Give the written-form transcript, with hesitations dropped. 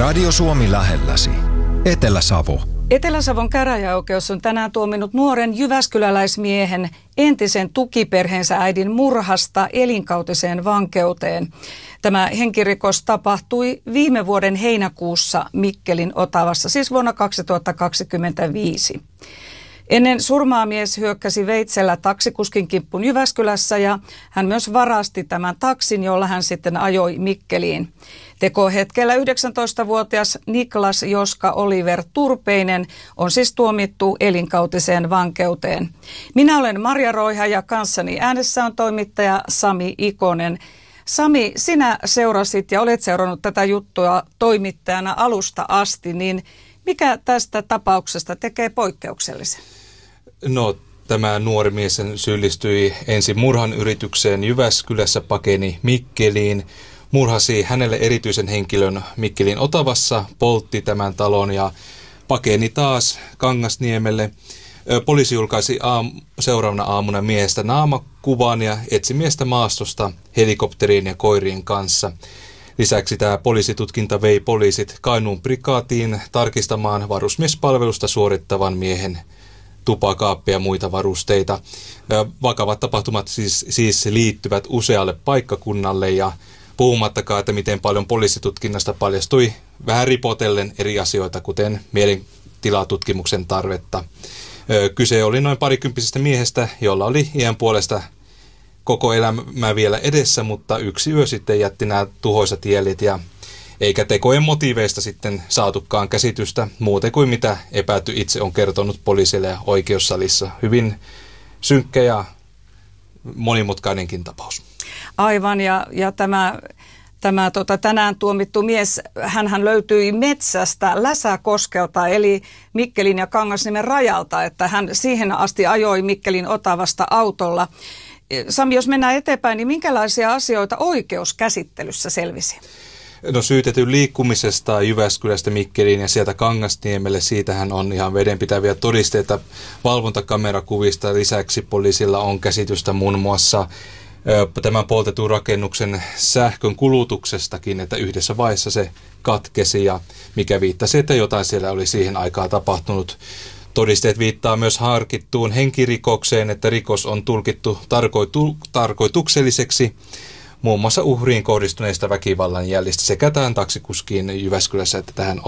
Radio Suomi lähelläsi. Etelä-Savo. Etelä-Savon käräjäoikeus on tänään tuominut nuoren jyväskyläläismiehen entisen tukiperheensä äidin murhasta elinkautiseen vankeuteen. Tämä henkirikos tapahtui viime vuoden heinäkuussa Mikkelin Otavassa, siis vuonna 2025. Ennen surmaa mies hyökkäsi veitsellä taksikuskin kimppuun Jyväskylässä ja hän myös varasti tämän taksin, jolla hän sitten ajoi Mikkeliin. Tekohetkellä 19-vuotias Niklas Joska Oliver Turpeinen on siis tuomittu elinkautiseen vankeuteen. Minä olen Marja Roiha ja kanssani äänessä on toimittaja Sami Ikonen. Sami, sinä seurasit ja olet seurannut tätä juttua toimittajana alusta asti, niin mikä tästä tapauksesta tekee poikkeuksellisen? No, tämä nuori mies syyllistyi ensin murhan yritykseen Jyväskylässä, pakeni Mikkeliin, murhasi hänelle erityisen henkilön Mikkelin Otavassa, poltti tämän talon ja pakeni taas Kangasniemelle. Poliisi julkaisi seuraavana aamuna miehestä naamakuvan ja etsi miestä maastosta helikopteriin ja koirien kanssa. Lisäksi tämä poliisitutkinta vei poliisit Kainuun prikaatiin tarkistamaan varusmiespalvelusta suorittavan miehen tupakaappia ja muita varusteita. Vakavat tapahtumat siis liittyvät usealle paikkakunnalle ja puhumattakaan, että miten paljon poliisitutkinnasta paljastui vähän ripotellen eri asioita, kuten mielentilatutkimuksen tarvetta. Kyse oli noin parikymppisestä miehestä, jolla oli iän puolesta koko elämä vielä edessä, mutta yksi yö sitten jätti nämä tuhoisat jäljet ja eikä tekojen motiiveista sitten saatukaan käsitystä muuten kuin mitä epäilty itse on kertonut poliisille ja oikeussalissa. Hyvin synkkä ja monimutkainenkin tapaus. Aivan, ja tämä tänään tuomittu mies, hänhän löytyi metsästä Läsäkoskelta, eli Mikkelin ja Kangasniemen rajalta, että hän siihen asti ajoi Mikkelin Otavasta autolla. Sami, jos mennään eteenpäin, niin minkälaisia asioita oikeuskäsittelyssä selvisi? No, syytetyn liikkumisesta Jyväskylästä Mikkeliin ja sieltä Kangasniemelle, siitähän on ihan vedenpitäviä todisteita valvontakamerakuvista. Lisäksi poliisilla on käsitystä muun muassa tämän poltetun rakennuksen sähkön kulutuksestakin, että yhdessä vaiheessa se katkesi ja mikä viittasi, että jotain siellä oli siihen aikaan tapahtunut. Todisteet viittaa myös harkittuun henkirikokseen, että rikos on tulkittu tarkoitukselliseksi muun muassa uhriin kohdistuneista väkivallan jäljistä sekä tähän taksikuskiin Jyväskylässä että tähän